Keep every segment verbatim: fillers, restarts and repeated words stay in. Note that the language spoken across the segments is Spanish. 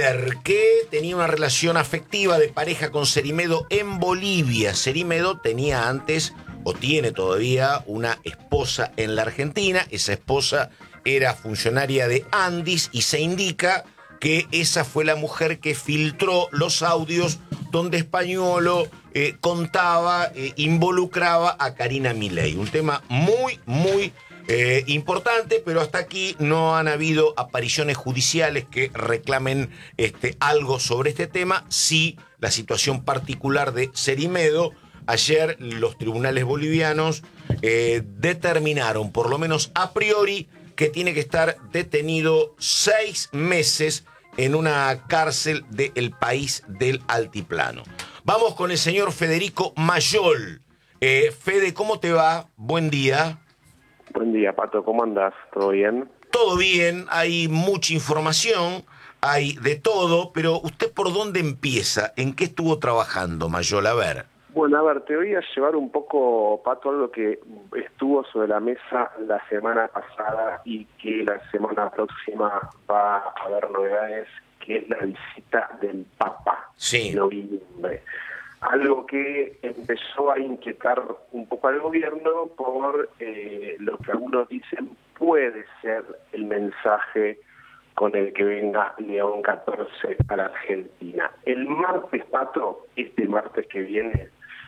Twitter que tenía una relación afectiva de pareja con Cerimedo en Bolivia. Cerimedo tenía antes, o tiene todavía, una esposa en la Argentina. Esa esposa era funcionaria de Andis y se indica que esa fue la mujer que filtró los audios donde Españolo eh, contaba, eh, involucraba a Karina Milei. Un tema muy, muy eh, importante, pero hasta aquí no han habido apariciones judiciales que reclamen este, algo sobre este tema. Sí, la situación particular de Cerimedo. Ayer los tribunales bolivianos eh, determinaron, por lo menos a priori, que tiene que estar detenido seis meses en una cárcel del país del altiplano. Vamos con el señor Federico Mayol. Eh, Fede, ¿cómo te va? Buen día. Buen día, Pato. ¿Cómo andás? ¿Todo bien? Todo bien, hay mucha información, hay de todo, pero ¿usted por dónde empieza? ¿En qué estuvo trabajando, Mayol? A ver. Bueno, a ver, te voy a llevar un poco, Pato, algo que estuvo sobre la mesa la semana pasada y que la semana próxima va a haber novedades, que es la visita del Papa Sí. en noviembre. Algo que empezó a inquietar un poco al gobierno por eh, lo que algunos dicen puede ser el mensaje con el que venga León catorce a la Argentina. El martes, Pato, este martes que viene,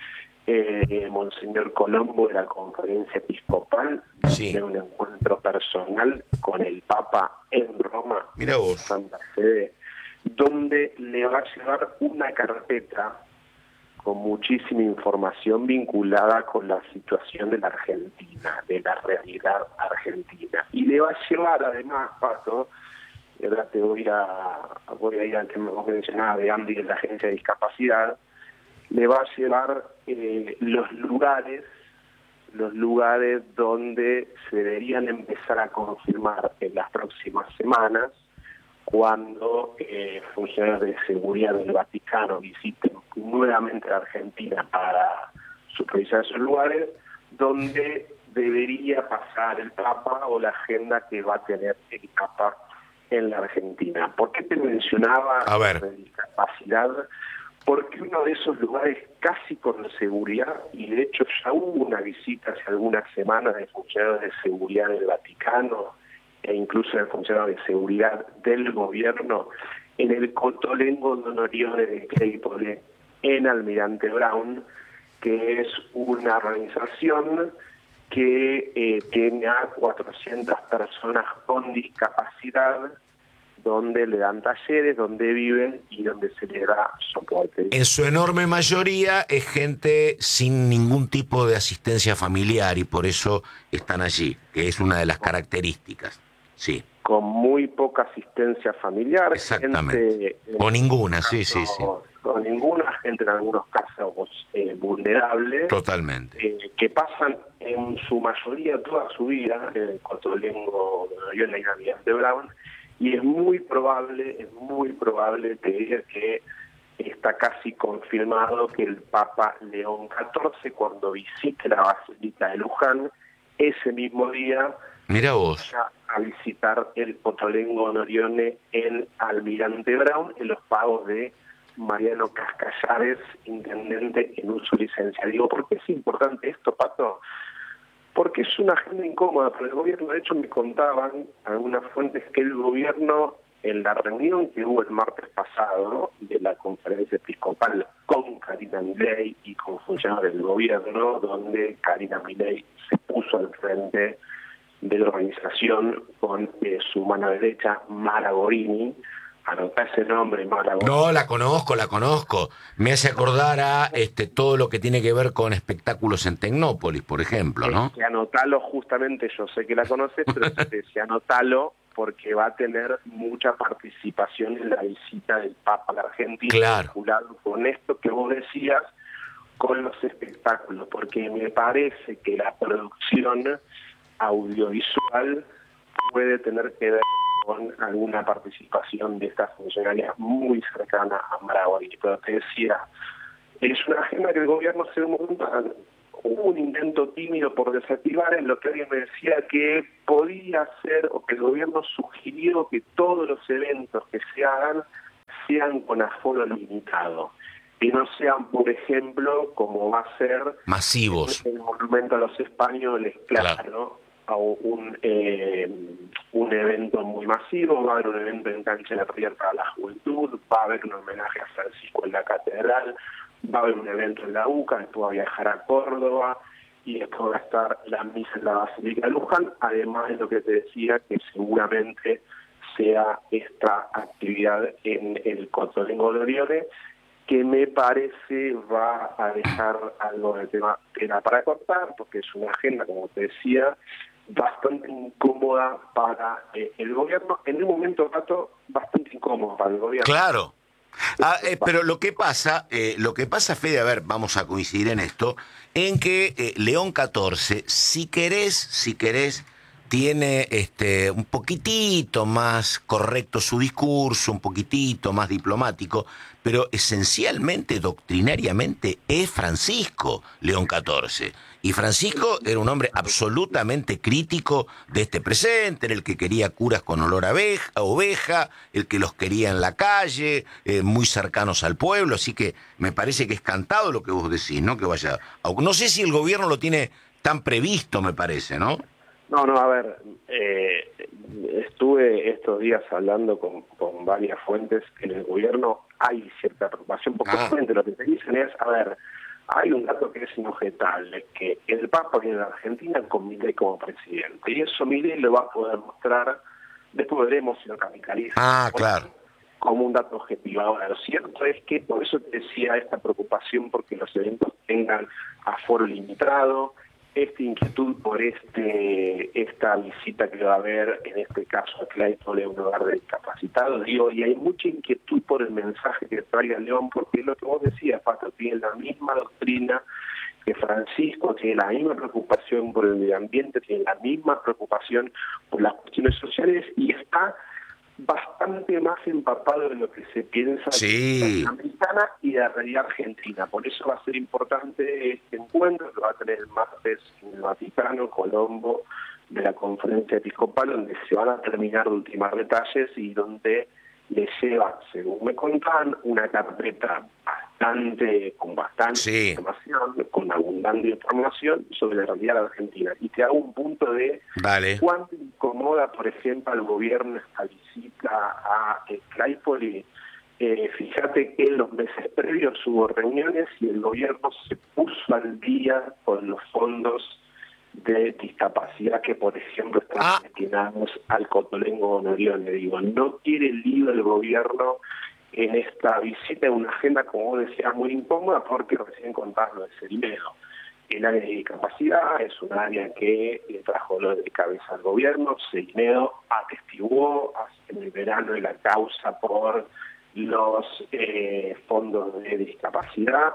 eh, Monseñor Colombo de la Conferencia Episcopal Sí. tiene un encuentro personal con el Papa en Roma, Mira vos. Santa Sede, donde le va a llevar una carpeta con muchísima información vinculada con la situación de la Argentina, de la realidad argentina. Y le va a llevar además, Pato, y ahora te voy a, voy a ir al tema que vos mencionabas de Andy de la Agencia de Discapacidad, le va a llevar eh, los lugares, los lugares donde se deberían empezar a confirmar en las próximas semanas cuando eh, funcionarios de seguridad del Vaticano visiten nuevamente la Argentina para supervisar esos lugares, donde debería pasar el Papa o la agenda que va a tener el Papa en la Argentina. ¿Por qué te mencionaba A ver. la discapacidad? Porque uno de esos lugares casi con seguridad, y de hecho ya hubo una visita hace algunas semanas de funcionarios de seguridad del Vaticano e incluso de funcionarios de seguridad del gobierno en el Cotolengo de Norione de Claypole, en Almirante Brown, que es una organización que eh, tiene a cuatrocientas personas con discapacidad, donde le dan talleres, donde viven y donde se les da soporte. En su enorme mayoría es gente sin ningún tipo de asistencia familiar y por eso están allí, que es una de las características. Sí. Con muy poca asistencia familiar. Exactamente. Gente, o ninguna, casos, sí, sí, sí. Con ninguna, gente en algunos casos eh, vulnerable. Totalmente. Eh, que pasan en su mayoría toda su vida en el Cotolengo de la Almirante Brown. Y es muy probable, es muy probable, te diría que está casi confirmado que el Papa León catorce, cuando visite la Basílica de Luján, ese mismo día, Mira vos. vaya a visitar el Cotolengo Norione en Almirante Brown, en los pagos de Mariano Cascallares, intendente en uso y licencia. Digo, ¿por qué es importante esto, Pato? Porque es una agenda incómoda para el gobierno. De hecho, me contaban algunas fuentes que el gobierno, en la reunión que hubo el martes pasado, ¿no?, de la Conferencia Episcopal con Karina Milei y con funcionarios del gobierno, donde Karina Milei se puso al frente de la organización con eh, su mano derecha, Mara Gorini. Anotá ese nombre, Mara Gorini. No, la conozco, la conozco. Me hace acordar a este, todo lo que tiene que ver con espectáculos en Tecnópolis, por ejemplo, ¿no? Que anotalo justamente, yo sé que la conoces, pero si anotalo porque va a tener mucha participación en la visita del Papa a la Argentina, claro, vinculado con esto que vos decías, con los espectáculos, porque me parece que la producción audiovisual puede tener que ver con alguna participación de esta funcionaria muy cercana a Maragall. Pero te decía, es una agenda que el gobierno se monta. Hubo un intento tímido por desactivar, en lo que alguien me decía que podía ser, o que el gobierno sugirió que todos los eventos que se hagan sean con aforo limitado, y no sean, por ejemplo, como va a ser masivos. El Monumento a los Españoles, claro, claro. A un, eh, un evento muy masivo. Va a haber un evento en Cancha de River para la juventud, va a haber un homenaje a Francisco en la Catedral, va a haber un evento en la UCA, después va a viajar a Córdoba, y después va a estar la misa en la Basílica de Luján, además de lo que te decía, que seguramente sea esta actividad en el Cotolengo de Oriones, que me parece va a dejar algo de tema, tema para cortar, porque es una agenda, como te decía, bastante incómoda para eh, el gobierno, en un momento dato bastante incómodo para el gobierno. Claro. Ah, eh, pero lo que pasa, eh, lo que pasa, Fede, a ver, vamos a coincidir en esto, en que eh, León catorce, si querés, si querés, tiene este un poquitito más correcto su discurso, un poquitito más diplomático, pero esencialmente, doctrinariamente, es Francisco León catorce. Y Francisco era un hombre absolutamente crítico de este presente, era el que quería curas con olor a oveja, a oveja, el que los quería en la calle, eh, muy cercanos al pueblo, así que me parece que es cantado lo que vos decís, ¿no? Que vaya, no sé si el gobierno lo tiene tan previsto, me parece, ¿no? No, no, a ver, eh, estuve estos días hablando con, con varias fuentes en el gobierno, hay cierta preocupación, porque ah. lo que te dicen es, a ver, hay un dato que es inobjetable, que el Papa viene a Argentina con Milei como presidente, y eso Milei lo va a poder mostrar, después veremos si lo capitaliza. Ah, claro. Como un dato objetivo. Ahora, lo cierto es que, por eso te decía esta preocupación, porque los eventos tengan aforo limitado, esta inquietud por este esta visita que va a haber, en este caso a Claypole, un hogar de discapacitados, digo, y hay mucha inquietud por el mensaje que traiga León, porque lo que vos decías, Pato, tiene la misma doctrina que Francisco, tiene la misma preocupación por el medio ambiente, tiene la misma preocupación por las cuestiones sociales, y está bastante más empapado de lo que se piensa sí. de la americana y de la realidad argentina. Por eso va a ser importante este encuentro, que va a tener el martes en el Vaticano, Colombo, de la conferencia episcopal, donde se van a terminar de ultimar detalles y donde le lleva, según me contaban, una carpeta bastante, con bastante sí. información, con abundante información sobre la realidad argentina. Y te hago un punto de vale. cuánto incomoda, por ejemplo, al gobierno esta visita a Claypole. Eh, fíjate que en los meses previos hubo reuniones y el gobierno se puso al día con los fondos de discapacidad que, por ejemplo, están ah. destinados al Cotolengo Norione. Digo, no quiere lío el gobierno en esta visita, en una agenda, como vos decías, muy incómoda, porque recién contabas lo de Cerimedo. El área de discapacidad es un área que le trajo lo de cabeza al gobierno. Cerimedo atestiguó en el verano de la causa por los eh, fondos de discapacidad.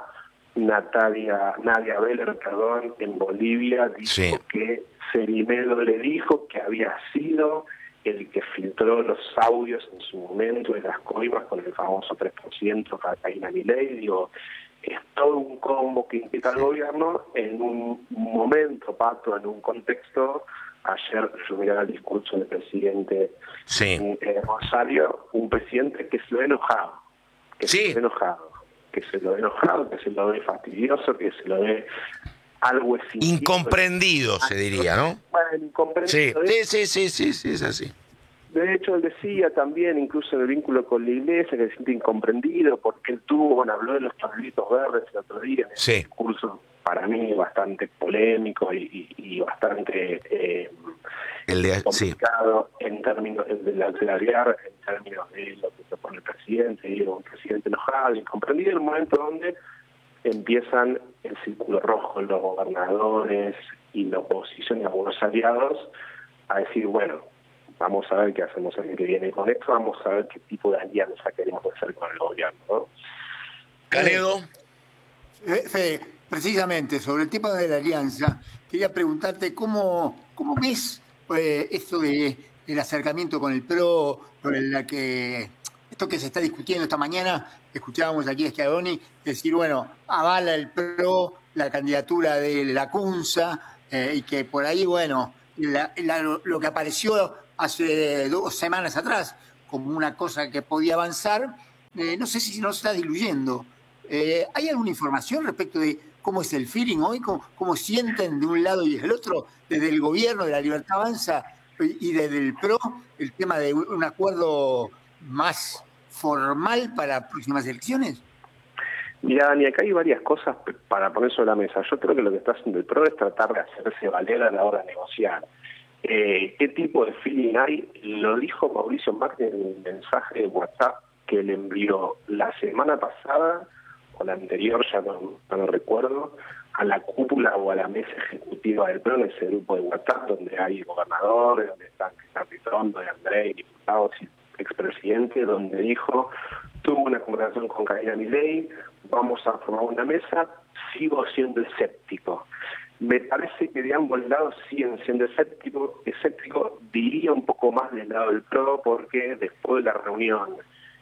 Natalia, Nadia Beller, perdón, en Bolivia, dijo sí. que Cerimedo le dijo que había sido el que filtró los audios en su momento de las coimas con el famoso tres por ciento para Caína Milei. Digo, es todo un combo que inquieta al gobierno en un momento, Pato, en un contexto. Ayer yo miraba el discurso del presidente sí. eh, Rosario, un presidente que se lo ha enojado, que sí. se lo ha enojado. que se lo ve enojado, que se lo ve fastidioso, que se lo ve algo eficiente. Incomprendido, se diría, ¿no? Bueno, incomprendido. Sí, sí, sí, sí, sí, es así. De hecho, él decía también, incluso en el vínculo con la iglesia, que se siente incomprendido, porque él tuvo, bueno, habló de los pañuelitos verdes el otro día, en sí. ese discurso, para mí, bastante polémico y, y, y bastante eh, el de, complicado sí. en términos de la claridad, en términos de lo que propone el presidente, digo, un presidente enojado, incomprendido, en el momento donde empiezan el círculo rojo, los gobernadores y la oposición y algunos aliados a decir, bueno, vamos a ver qué hacemos el año que viene con esto, vamos a ver qué tipo de alianza queremos hacer con el gobierno, ¿no? Canedo. Eh, Fede, precisamente sobre el tema de la alianza, quería preguntarte cómo, cómo ves eh, esto de, del acercamiento con el P R O, con la que, esto que se está discutiendo esta mañana, escuchábamos aquí a Schiavoni decir, bueno, avala el P R O la candidatura de Lacunza, eh, y que por ahí, bueno, la, la, lo que apareció hace dos semanas atrás como una cosa que podía avanzar, eh, no sé si nos está diluyendo. Eh, ¿Hay alguna información respecto de cómo es el feeling hoy, cómo, cómo sienten de un lado y del otro, desde el gobierno de la Libertad Avanza y desde el P R O, el tema de un acuerdo más formal para próximas elecciones? Mira, Dani, acá hay varias cosas para poner sobre la mesa. Yo creo que lo que está haciendo el P R O es tratar de hacerse valer a la hora de negociar. Eh, ¿Qué tipo de feeling hay? Lo dijo Mauricio Macri en el mensaje de WhatsApp que le envió la semana pasada, o la anterior, ya no, no lo recuerdo, a la cúpula o a la mesa ejecutiva del P R O, en ese grupo de WhatsApp donde hay gobernadores, donde están Ritondo, de Andrés, diputados y expresidente, donde dijo: tuvo una conversación con Karina Milei, vamos a formar una mesa, sigo siendo escéptico. Me parece que de ambos lados siguen siendo escépticos, escéptico, diría un poco más del lado del P R O, porque después de la reunión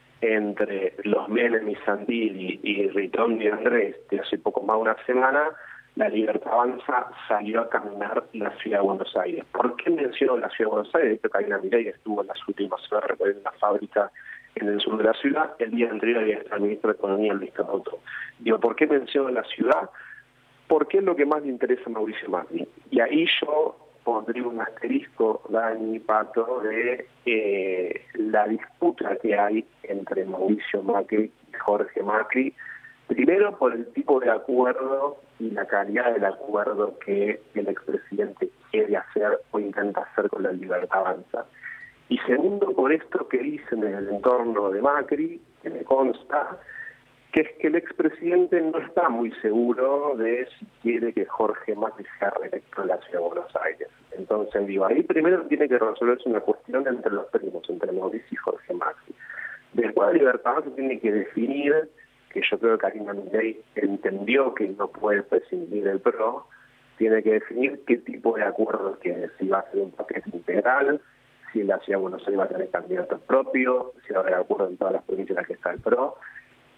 entre los Menem y Santilli y Ritondo y Andrés de hace poco más de una semana, la Libertad Avanza salió a caminar la ciudad de Buenos Aires. ¿Por qué menciono la ciudad de Buenos Aires? De hecho, Karina Milei estuvo en las últimas horas recorriendo una fábrica en el sur de la ciudad. El día anterior había estado el ministro de Economía, Luis Caputo. Digo, ¿por qué menciono la ciudad? Porque es lo que más le interesa a Mauricio Macri. Y ahí yo pondría un asterisco, Dani, Pato, de eh, la disputa que hay entre Mauricio Macri y Jorge Macri. Primero, por el tipo de acuerdo y la calidad del acuerdo que el expresidente quiere hacer o intenta hacer con la Libertad Avanza. Y segundo, por esto que dicen en el entorno de Macri, que me consta, que es que el expresidente no está muy seguro de si quiere que Jorge Macri sea reelecto en la Ciudad de Buenos Aires. Entonces, digo, ahí primero tiene que resolverse una cuestión entre los primos, entre Mauricio y Jorge Macri. Después, la Libertad Avanza tiene que definir, que yo creo que Karina Milei entendió que no puede prescindir del P R O, tiene que definir qué tipo de acuerdo quiere, si va a ser un paquete integral, si la Ciudad de Buenos Aires va a tener candidatos propios, si va a haber acuerdo en todas las provincias en las que está el P R O.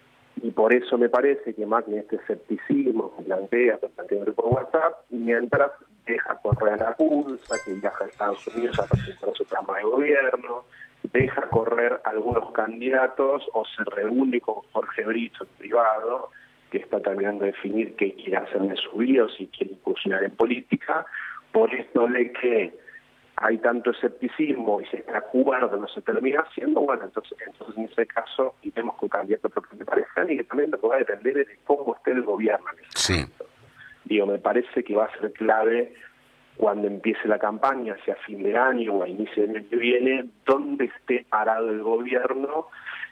Y por eso me parece que Macri, este escepticismo que plantea, que plantea el grupo de WhatsApp, mientras deja correr a la pulsa, que viaja a Estados Unidos a presentar su programa de gobierno, deja correr algunos candidatos o se reúne con Jorge Brito en privado, que está terminando de definir qué quiere hacer de su vida o si quiere incursionar en política. Por esto de que hay tanto escepticismo y si este acuerdo no se termina haciendo, bueno, entonces entonces en ese caso iremos con candidatos que me parezcan y que también lo que va a depender de cómo esté el gobierno en ese sí. momento. Digo, me parece que va a ser clave cuando empiece la campaña, hacia fin de año o a inicio del año que viene, dónde esté parado el gobierno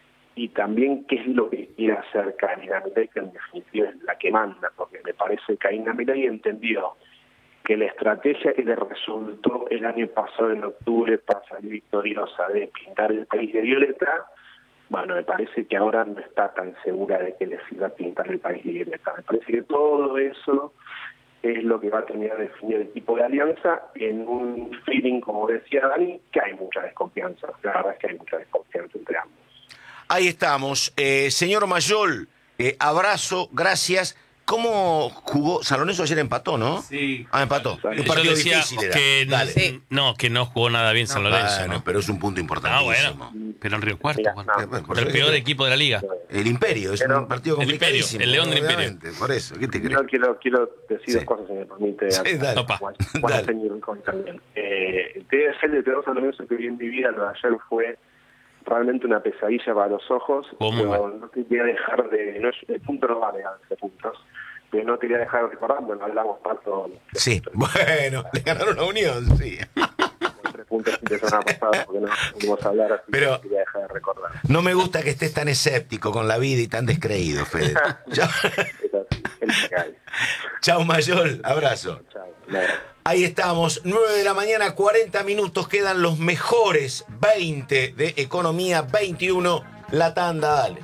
y también qué es lo que quiere hacer Karina Milei, que en definitiva es la que manda, porque me parece que Karina Milei entendió que la estrategia que le resultó el año pasado en octubre para salir victoriosa de pintar el país de violeta, bueno, me parece que ahora no está tan segura de que le sirva pintar el país de violeta. Me parece que todo eso es lo que va a terminar de definir el tipo de alianza en un feeling, como decía Dani, que hay mucha desconfianza. La verdad es que hay mucha desconfianza entre ambos. Ahí estamos. Eh, señor Mayol, eh, abrazo, gracias. ¿Cómo jugó? San Lorenzo ayer empató, ¿no? Sí. Ah, empató. Un partido Yo decía difícil era. que Dale. sí. no, que no jugó nada bien San Lorenzo. Bueno, ¿no? pero es un punto Ah, importantísimo. bueno. Pero en Río Cuarto, Mira, Juan. no, Eh, bueno, por el eso peor que- equipo de la liga. El Imperio, es Pero- un partido El Imperio, complicadísimo. el León del Imperio. obviamente, por eso, ¿qué te crees? Yo quiero, quiero decir Sí. dos cosas, si me permite. Sí, dale. Opa. Juan, Dale. Juan Señor también. Eh, te voy a decir de peor San Lorenzo que vi en mi vida, lo de ayer fue realmente una pesadilla para los ojos. Jugó muy pero mal. no quería dejar de, no es, el punto no vale de puntos, pero no quería dejar de recordar, bueno, hablamos tanto. Sí, bueno, le ganaron la Unión, sí. Tres puntos de semana pasada porque no pudimos hablar, así Pero- que no quería dejar de recordar. No me gusta que estés tan escéptico con la vida y tan descreído, Fede. Chao, Es así, es lo que hay. Chao, Mayol, abrazo. Chao. Un abrazo. Ahí estamos, nueve de la mañana, cuarenta minutos, quedan los mejores veinte de Economía veintiuno, la tanda, dale.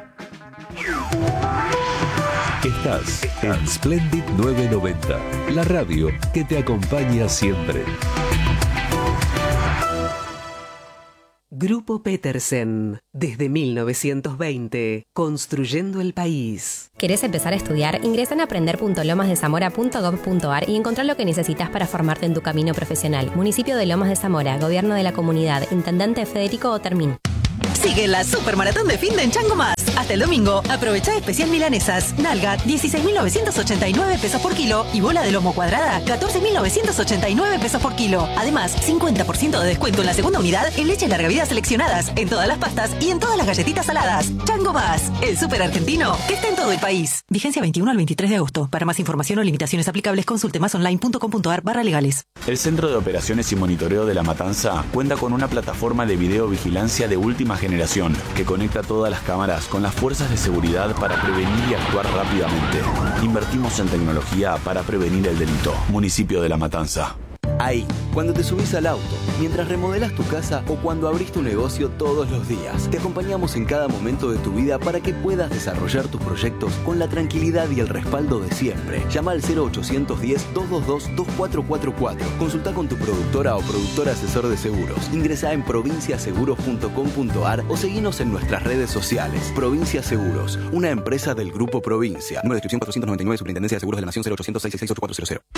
Estás en Splendid novecientos noventa, la radio que te acompaña siempre. Grupo Petersen, desde mil novecientos veinte, construyendo el país. ¿Querés empezar a estudiar? Ingresa en aprender punto lomas de zamora punto gob punto ar y encontrar lo que necesitas para formarte en tu camino profesional. Municipio de Lomas de Zamora, Gobierno de la Comunidad, Intendente Federico Otermín. Sigue la super maratón de fin de en Chango Más. Hasta el domingo, aprovecha especial milanesas. Nalga, dieciséis mil novecientos ochenta y nueve pesos por kilo. Y bola de lomo cuadrada, catorce mil novecientos ochenta y nueve pesos por kilo. Además, cincuenta por ciento de descuento en la segunda unidad en leche larga vida seleccionadas, en todas las pastas y en todas las galletitas saladas. Chango Más, el súper argentino que está en todo el país. Vigencia veintiuno al veintitrés de agosto. Para más información o limitaciones aplicables, consulte más online punto com punto ar barra legales. El Centro de Operaciones y Monitoreo de La Matanza cuenta con una plataforma de videovigilancia de última generación que conecta todas las cámaras con las fuerzas de seguridad para prevenir y actuar rápidamente. Invertimos en tecnología para prevenir el delito. Municipio de La Matanza. Ahí, cuando te subís al auto, mientras remodelas tu casa o cuando abrís tu negocio todos los días. Te acompañamos en cada momento de tu vida para que puedas desarrollar tus proyectos con la tranquilidad y el respaldo de siempre. Llama al cero ochocientos diez, doscientos veintidós, veinticuatro cuarenta y cuatro. Consulta con tu productora o productor asesor de seguros. Ingresá en provincia seguros punto com punto ar o seguinos en nuestras redes sociales. Provincia Seguros, una empresa del Grupo Provincia. Número de inscripción cuatrocientos noventa y nueve, Superintendencia de Seguros de la Nación, cero ochocientos, seiscientos sesenta y ocho, cuatrocientos.